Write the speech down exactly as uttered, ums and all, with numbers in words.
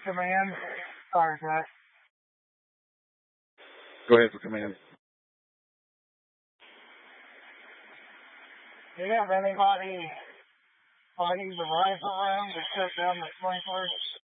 Command. Sorry, Jack. Go ahead for command. Do you have anybody fighting the rifle room to shut down the sprinklers?